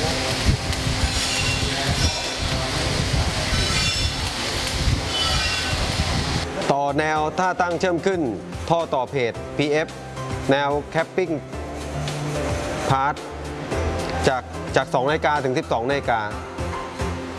ต่อแนวท่าตั้งเชื่อมขึ้นท่อต่อเพจ PF แนวแคปปิ้งพาร์ทจาก2 นาฬิกาถึง 12 นาฬิกา